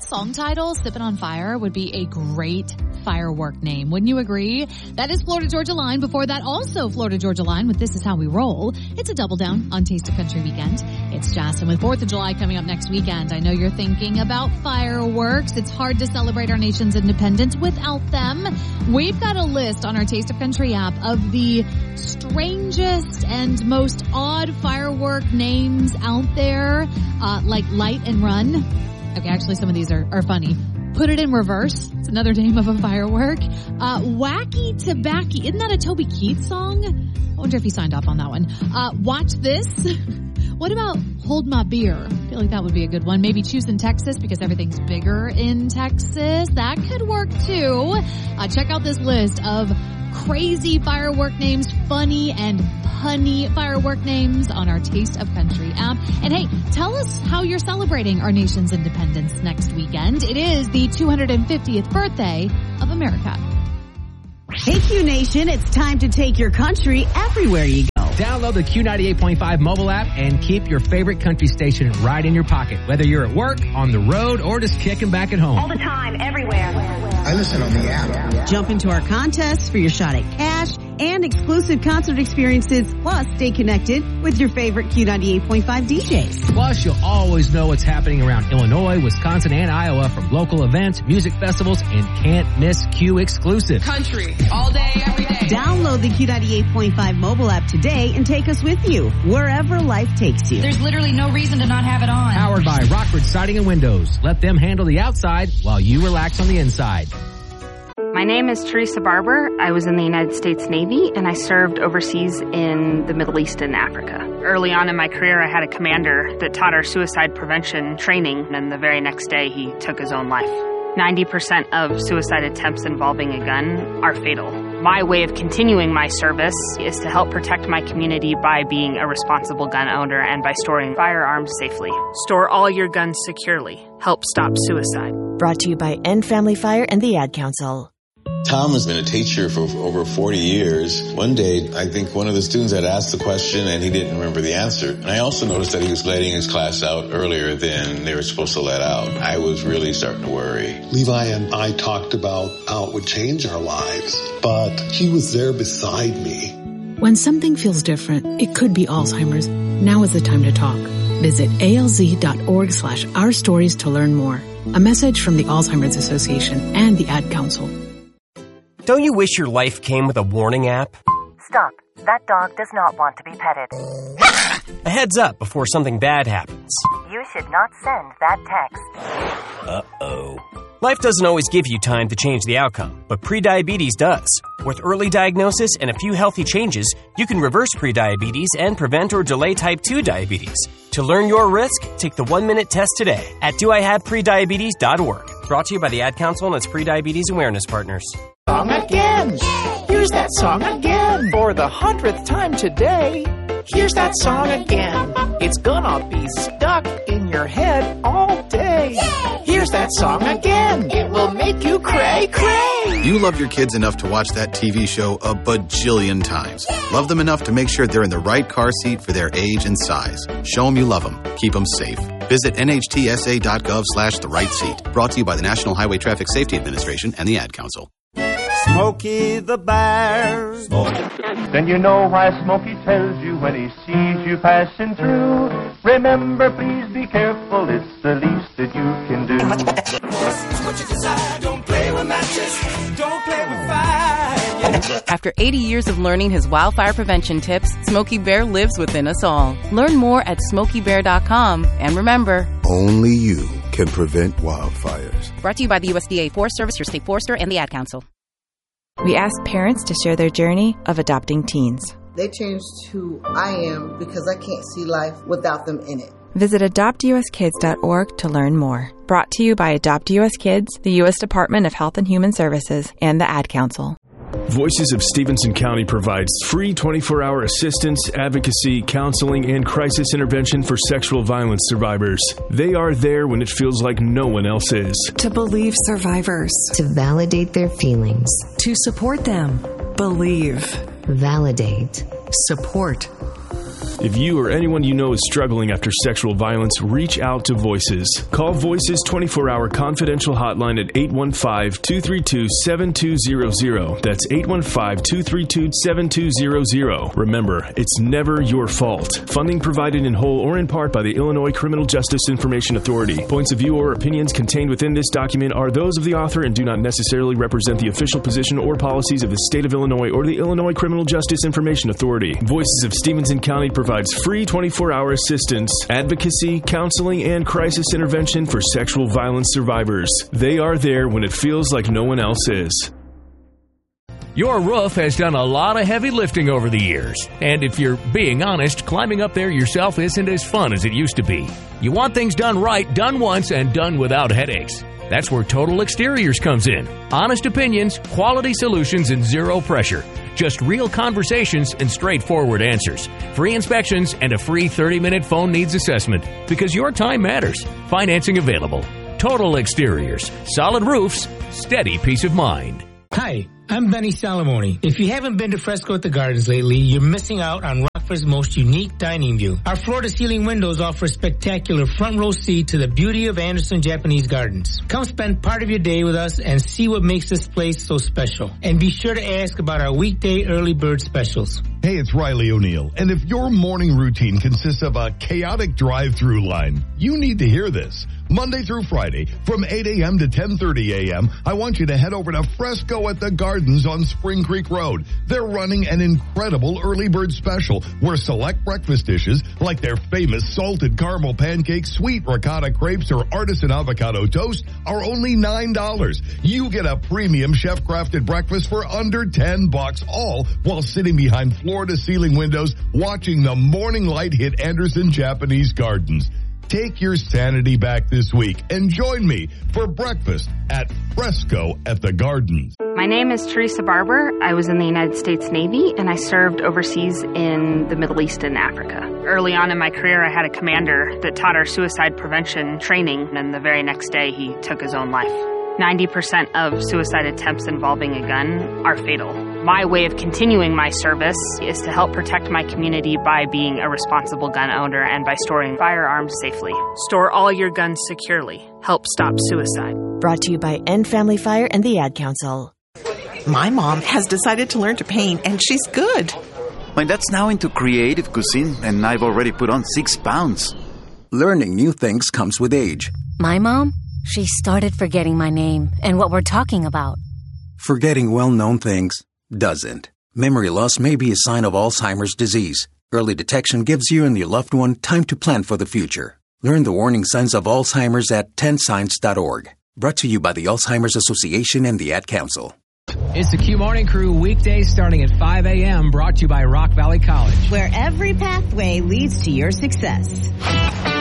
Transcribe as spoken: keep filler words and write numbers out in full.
that song title, Sippin' on Fire, would be a great firework name. Wouldn't you agree? That is Florida Georgia Line. Before that, also Florida Georgia Line with This Is How We Roll. It's a double down on Taste of Country weekend. It's Jason with fourth of July coming up next weekend. I know you're thinking about fireworks. It's hard to celebrate our nation's independence without them. We've got a list on our Taste of Country app of the strangest and most odd firework names out there, uh, like Light and Run. Okay, actually some of these are, are funny. Put It in Reverse. It's another name of a firework. Uh, Wacky Tobacco. Isn't that a Toby Keith song? I wonder if he signed off on that one. Uh, Watch This. What about Hold My Beer? I feel like that would be a good one. Maybe Choose in Texas because everything's bigger in Texas. That could work too. Uh, check out this list of crazy firework names, funny and punny firework names on our Taste of Country app. And hey, tell us how you're celebrating our nation's independence next weekend. It is the two hundred fiftieth birthday of America. Hey Q Nation, it's time to take your country everywhere you go. Download the Q ninety-eight point five mobile app and keep your favorite country station right in your pocket. Whether you're at work, on the road, or just kicking back at home. All the time, everywhere. I listen on the app. Jump into our contests for your shot at cash and exclusive concert experiences. Plus, stay connected with your favorite Q ninety-eight point five D Js. Plus, you'll always know what's happening around Illinois, Wisconsin, and Iowa from local events, music festivals, and can't miss Q exclusives. Country, all day, every day. Download the Q ninety-eight point five mobile app today and take us with you wherever life takes you. There's literally no reason to not have it on. Powered by Rockford Siding and Windows. Let them handle the outside while you relax on the inside. My name is Teresa Barber. I was in the United States Navy, and I served overseas in the Middle East and Africa. Early on in my career, I had a commander that taught our suicide prevention training, and the very next day, he took his own life. ninety percent of suicide attempts involving a gun are fatal. My way of continuing my service is to help protect my community by being a responsible gun owner and by storing firearms safely. Store all your guns securely. Help stop suicide. Brought to you by End Family Fire and the Ad Council. Tom has been a teacher for over forty years. One day, I think one of the students had asked the question and he didn't remember the answer. And I also noticed that he was letting his class out earlier than they were supposed to let out. I was really starting to worry. Levi and I talked about how it would change our lives, but he was there beside me. When something feels different, it could be Alzheimer's. Now is the time to talk. Visit alz.org slash our stories to learn more. A message from the Alzheimer's Association and the Ad Council. Don't you wish your life came with a warning app? Stop. That dog does not want to be petted. A heads up before something bad happens. You should not send that text. Uh-oh. Life doesn't always give you time to change the outcome, but prediabetes does. With early diagnosis and a few healthy changes, you can reverse prediabetes and prevent or delay type two diabetes. To learn your risk, take the one-minute test today at do I have prediabetes dot org. Brought to you by the Ad Council and its Prediabetes Awareness Partners. Song again. Here's that song again. For the hundredth time today. Here's that song again. It's gonna be stuck in your head all day. Here's that song again. It will make you cray cray. You love your kids enough to watch that T V show a bajillion times. Love them enough to make sure they're in the right car seat for their age and size. Show them you love them. Keep them safe. Visit nhtsa.gov slash the right seat. Brought to you by the National Highway Traffic Safety Administration and the Ad Council. Smokey the Bear. Then you know why Smokey tells you when he sees you passing through. Remember, please be careful, it's the least that you can do. What you desire, don't play with matches, don't play with fire. After eighty years of learning his wildfire prevention tips, Smokey Bear lives within us all. Learn more at smokey bear dot com. And remember, only you can prevent wildfires. Brought to you by the U S D A Forest Service, your state forester, and the Ad Council. We asked parents to share their journey of adopting teens. They changed who I am because I can't see life without them in it. Visit adopt u s kids dot org to learn more. Brought to you by Adopt U S Kids, the U S Department of Health and Human Services, and the Ad Council. Voices of Stevenson County provides free twenty-four hour assistance, advocacy, counseling, and crisis intervention for sexual violence survivors. They are there when it feels like no one else is. To believe survivors. To validate their feelings. To support them. Believe. Validate. Support. If you or anyone you know is struggling after sexual violence, reach out to Voices. Call Voices twenty-four hour confidential hotline at eight one five, two three two, seven two zero zero. That's eight one five, two three two, seven two zero zero. Remember, it's never your fault. Funding provided in whole or in part by the Illinois Criminal Justice Information Authority. Points of view or opinions contained within this document are those of the author and do not necessarily represent the official position or policies of the state of Illinois or the Illinois Criminal Justice Information Authority. Voices of Stevenson County provides free twenty-four hour assistance, advocacy, counseling, and crisis intervention for sexual violence survivors. They are there when it feels like no one else is. Your roof has done a lot of heavy lifting over the years. And if you're being honest, climbing up there yourself isn't as fun as it used to be. You want things done right, done once, and done without headaches. That's where Total Exteriors comes in. Honest opinions, quality solutions, and zero pressure. Just real conversations and straightforward answers. Free inspections and a free thirty minute phone needs assessment. Because your time matters. Financing available. Total Exteriors. Solid roofs, steady peace of mind. Hi, I'm Benny Salamoni. If you haven't been to Fresco at the Gardens lately, you're missing out on Rockford's most unique dining view. Our floor-to-ceiling windows offer a spectacular front row seat to the beauty of Anderson Japanese Gardens. Come spend part of your day with us and see what makes this place so special. And be sure to ask about our weekday early bird specials. Hey, it's Riley O'Neill, and if your morning routine consists of a chaotic drive-through line, you need to hear this. Monday through Friday, from eight a.m. to ten thirty a.m., I want you to head over to Fresco at the Gardens on Spring Creek Road. They're running an incredible early bird special where select breakfast dishes, like their famous salted caramel pancakes, sweet ricotta crepes, or artisan avocado toast, are only nine dollars. You get a premium chef-crafted breakfast for under ten bucks, all while sitting behind floor-to-ceiling windows watching the morning light hit Anderson Japanese Gardens. Take your sanity back this week and join me for breakfast at Fresco at the Gardens. My name is Teresa Barber. I was in the United States Navy, and I served overseas in the Middle East and Africa. Early on in my career, I had a commander that taught our suicide prevention training, and the very next day, he took his own life. ninety percent of suicide attempts involving a gun are fatal. My way of continuing my service is to help protect my community by being a responsible gun owner and by storing firearms safely. Store all your guns securely. Help stop suicide. Brought to you by End Family Fire and the Ad Council. My mom has decided to learn to paint, and she's good. My dad's now into creative cuisine, and I've already put on six pounds. Learning new things comes with age. My mom? She started forgetting my name and what we're talking about. Forgetting well-known things doesn't. Memory loss may be a sign of Alzheimer's disease. Early detection gives you and your loved one time to plan for the future. Learn the warning signs of Alzheimer's at ten signs dot org. Brought to you by the Alzheimer's Association and the Ad Council. It's the Q Morning Crew, weekdays starting at five a.m., brought to you by Rock Valley College. Where every pathway leads to your success.